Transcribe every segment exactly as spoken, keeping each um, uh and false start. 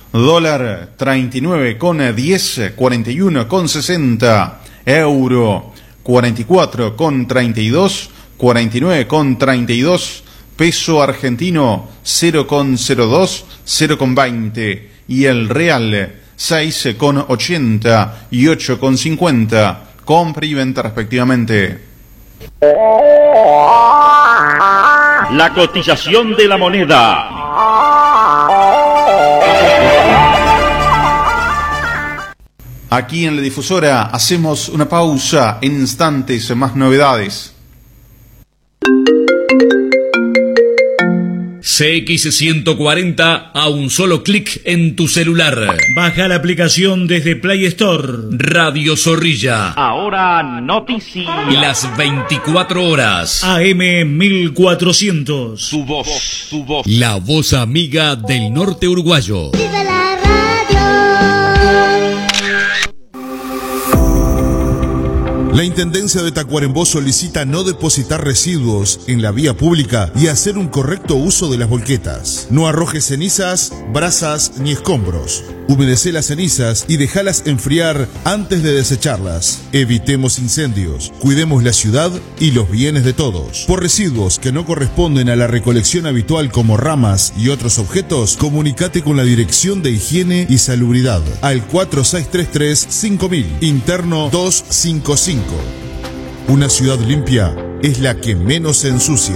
Dólar treinta y nueve con diez, cuarenta y uno con sesenta. Euro cuarenta y cuatro con treinta y dos, cuarenta y nueve con treinta y dos. Peso argentino cero con cero dos, cero con veinte. Y el real seis con ochenta y ocho con cincuenta. Compra y venta respectivamente. La cotización de la moneda. Aquí en la difusora hacemos una pausa, en instantes más novedades. C X ciento cuarenta a un solo clic en tu celular. Baja la aplicación desde Play Store. Radio Zorrilla. Ahora noticias. Las veinticuatro horas. A M mil cuatrocientos. Tu voz, tu voz. La voz amiga del norte uruguayo. ¡Viva la radio! La Intendencia de Tacuarembó solicita no depositar residuos en la vía pública y hacer un correcto uso de las volquetas. No arrojes cenizas, brasas ni escombros. Humedece las cenizas y déjalas enfriar antes de desecharlas. Evitemos incendios, cuidemos la ciudad y los bienes de todos. Por residuos que no corresponden a la recolección habitual como ramas y otros objetos, comunicate con la Dirección de Higiene y Salubridad al cuatro seis tres tres cinco mil, interno doscientos cincuenta y cinco. Una ciudad limpia es la que menos se ensucia.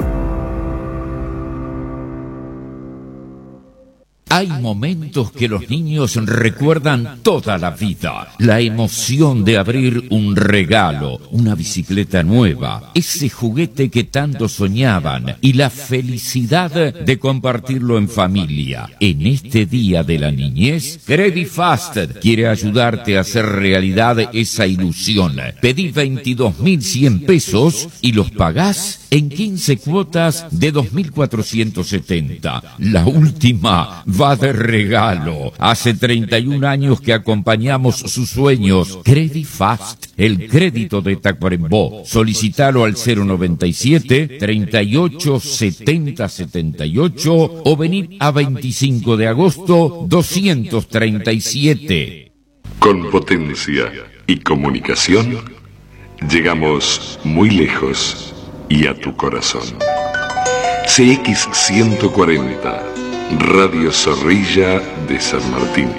Hay momentos que los niños recuerdan toda la vida. La emoción de abrir un regalo, una bicicleta nueva, ese juguete que tanto soñaban y la felicidad de compartirlo en familia. En este Día de la Niñez, Credifast quiere ayudarte a hacer realidad esa ilusión. Pedí veintidós mil cien pesos y los pagás en quince cuotas de dos mil cuatrocientos setenta. La última va de regalo. Hace treinta y un años que acompañamos sus sueños. Credifast, el crédito de Tacuarembó. Solicitalo al cero noventa y siete, treinta y ocho, setenta, setenta y ocho o venid a veinticinco de agosto doscientos treinta y siete. Con potencia y comunicación llegamos muy lejos y a tu corazón. C X ciento cuarenta, Radio Zorrilla de San Martín.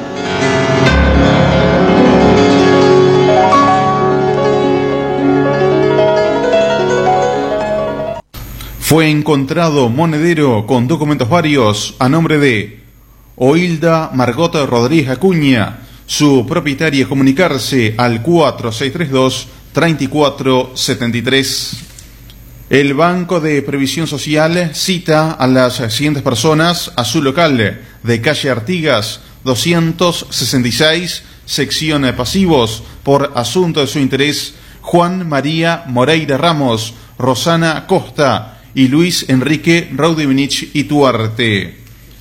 Fue encontrado monedero con documentos varios a nombre de Oilda Margota Rodríguez Acuña. Su propietaria comunicarse al cuatro seis tres dos, tres cuatro siete tres. El Banco de Previsión Social cita a las siguientes personas a su local de calle Artigas doscientos sesenta y seis, sección pasivos, por asunto de su interés: Juan María Moreira Ramos, Rosana Costa y Luis Enrique Raudevinich Ituarte.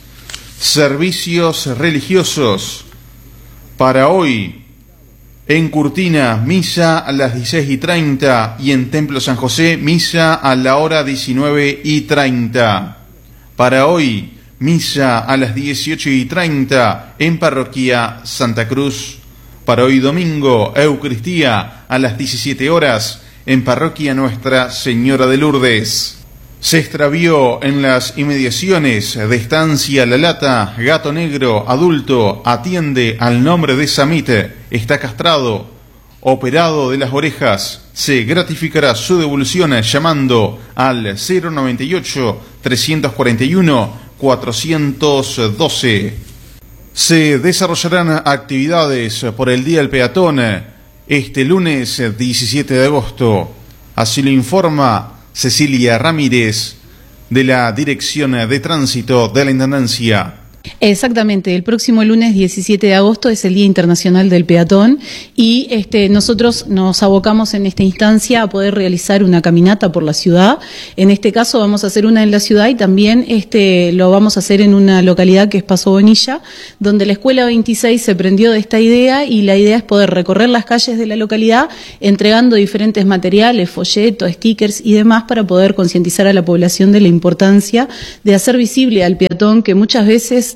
Servicios religiosos para hoy: en Curtina, misa a las dieciséis y treinta, y en Templo San José, misa a la hora diecinueve y treinta. Para hoy, misa a las dieciocho y treinta en Parroquia Santa Cruz. Para hoy domingo, Eucaristía a las diecisiete horas en Parroquia Nuestra Señora de Lourdes. Se extravió en las inmediaciones de Estancia La Lata, gato negro, adulto, atiende al nombre de Samite, está castrado, operado de las orejas. Se gratificará su devolución llamando al cero noventa y ocho, trescientos cuarenta y uno, cuatrocientos doce. Se desarrollarán actividades por el Día del Peatón este lunes diecisiete de agosto. Así lo informa Cecilia Ramírez, de la Dirección de Tránsito de la Intendencia. Exactamente, el próximo lunes diecisiete de agosto es el Día Internacional del Peatón y este, nosotros nos abocamos en esta instancia a poder realizar una caminata por la ciudad. En este caso vamos a hacer una en la ciudad y también este, lo vamos a hacer en una localidad que es Paso Bonilla, donde la Escuela veintiséis se prendió de esta idea y la idea es poder recorrer las calles de la localidad entregando diferentes materiales, folletos, stickers y demás para poder concientizar a la población de la importancia de hacer visible al peatón, que muchas veces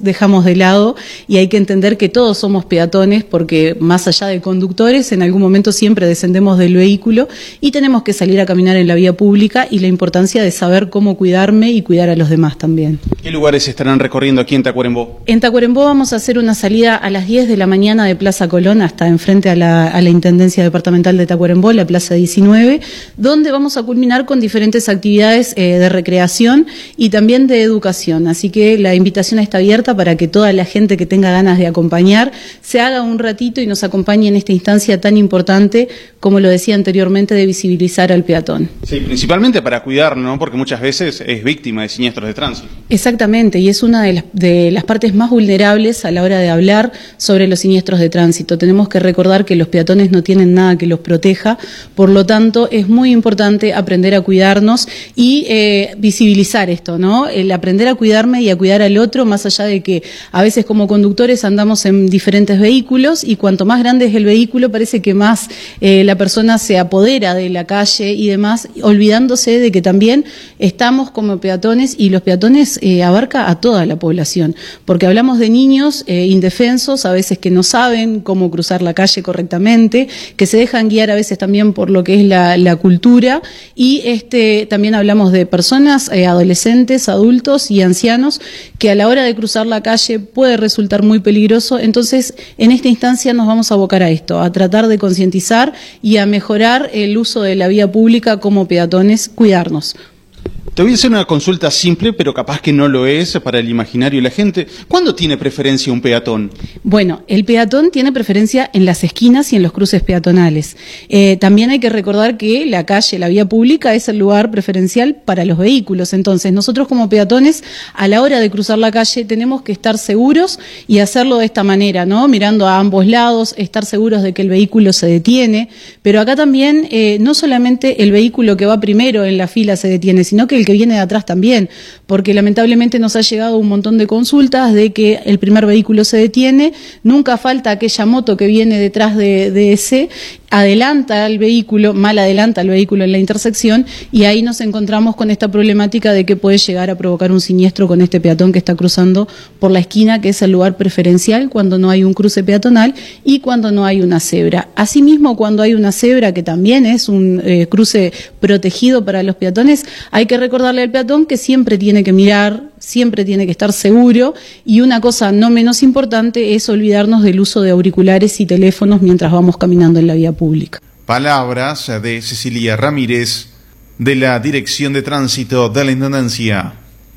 dejamos de lado y hay que entender que todos somos peatones porque más allá de conductores, en algún momento siempre descendemos del vehículo y tenemos que salir a caminar en la vía pública y la importancia de saber cómo cuidarme y cuidar a los demás también. ¿Qué lugares estarán recorriendo aquí en Tacuarembó? En Tacuarembó vamos a hacer una salida a las diez de la mañana de Plaza Colón hasta enfrente a la, a la Intendencia Departamental de Tacuarembó, la Plaza diecinueve, donde vamos a culminar con diferentes actividades eh, de recreación y también de educación. Así que la invitación está abierta para que toda la gente que tenga ganas de acompañar se haga un ratito y nos acompañe en esta instancia tan importante, como lo decía anteriormente, de visibilizar al peatón. Sí, principalmente para cuidarlo, ¿no? Porque muchas veces es víctima de siniestros de tránsito. Exactamente, y es una de las, de las partes más vulnerables a la hora de hablar sobre los siniestros de tránsito. Tenemos que recordar que los peatones no tienen nada que los proteja, por lo tanto es muy importante aprender a cuidarnos y eh, visibilizar esto, ¿no? El aprender a cuidarme y a cuidar al otro, más allá de que a veces como conductores andamos en diferentes vehículos y cuanto más grande es el vehículo parece que más eh, la persona se apodera de la calle y demás, olvidándose de que también estamos como peatones y los peatones eh, abarca a toda la población, porque hablamos de niños eh, indefensos, a veces que no saben cómo cruzar la calle correctamente, que se dejan guiar a veces también por lo que es la, la cultura y este también hablamos de personas, eh, adolescentes, adultos y ancianos que a la hora de cruzar la calle puede resultar muy peligroso. Entonces en esta instancia nos vamos a abocar a esto, a tratar de concientizar y a mejorar el uso de la vía pública como peatones, cuidarnos. Te voy a hacer una consulta simple, pero capaz que no lo es para el imaginario de la gente. ¿Cuándo tiene preferencia un peatón? Bueno, el peatón tiene preferencia en las esquinas y en los cruces peatonales. Eh, también hay que recordar que la calle, la vía pública, es el lugar preferencial para los vehículos. Entonces, nosotros como peatones, a la hora de cruzar la calle, tenemos que estar seguros y hacerlo de esta manera, ¿no? Mirando a ambos lados, estar seguros de que el vehículo se detiene. Pero acá también, eh, no solamente el vehículo que va primero en la fila se detiene, sino que el que viene de atrás también, porque lamentablemente nos ha llegado un montón de consultas de que el primer vehículo se detiene, nunca falta aquella moto que viene detrás de, de ese, adelanta al vehículo, mal adelanta al vehículo en la intersección y ahí nos encontramos con esta problemática de que puede llegar a provocar un siniestro con este peatón que está cruzando por la esquina, que es el lugar preferencial cuando no hay un cruce peatonal y cuando no hay una cebra. Asimismo, cuando hay una cebra, que también es un eh, cruce protegido para los peatones, hay que recordarle al peatón que siempre tiene que mirar, siempre tiene que estar seguro y una cosa no menos importante es olvidarnos del uso de auriculares y teléfonos mientras vamos caminando en la vía pública. Palabras de Cecilia Ramírez, de la Dirección de Tránsito de la Intendencia.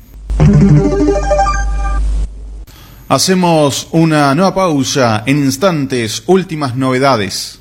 Hacemos una nueva pausa, en instantes, últimas novedades.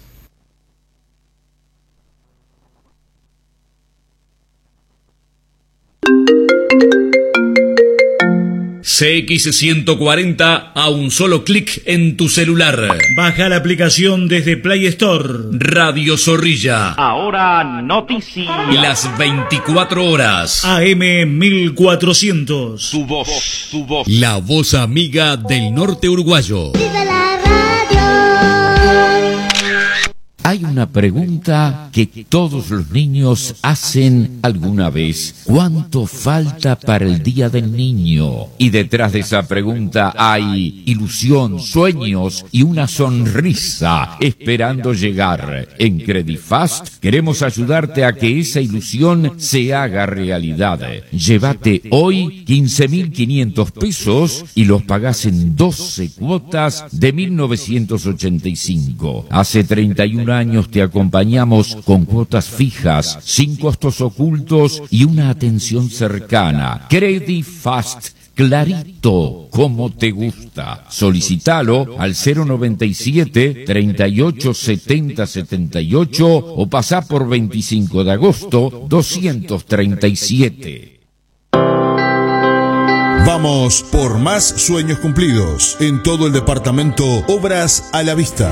C X ciento cuarenta a un solo clic en tu celular. Baja la aplicación desde Play Store. Radio Zorrilla. Ahora noticias. Las veinticuatro horas. A M mil cuatrocientos. Tu voz, tu voz. La voz amiga del norte uruguayo. ¡Viva la radio! Hay una pregunta que todos los niños hacen alguna vez. ¿Cuánto falta para el Día del Niño? Y detrás de esa pregunta hay ilusión, sueños y una sonrisa esperando llegar. En Credifast queremos ayudarte a que esa ilusión se haga realidad. Llévate hoy quince mil quinientos pesos y los pagás en doce cuotas de mil novecientos ochenta y cinco. Hace treinta y un años te acompañamos con cuotas fijas, sin costos ocultos y una atención cercana. Credifast, clarito, como te gusta. Solicítalo al cero noventa y siete, treinta y ocho, setenta, setenta y ocho o pasá por veinticinco de agosto doscientos treinta y siete. Vamos por más sueños cumplidos. En todo el departamento, obras a la vista.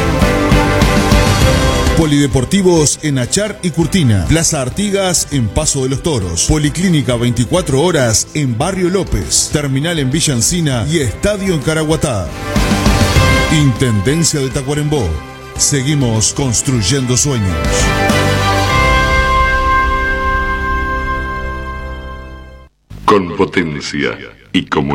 Polideportivos en Achar y Curtina, Plaza Artigas en Paso de los Toros, Policlínica veinticuatro horas en Barrio López, Terminal en Villa Encina y Estadio en Caraguatá. Intendencia de Tacuarembó. Seguimos construyendo sueños. Con potencia y comunicación.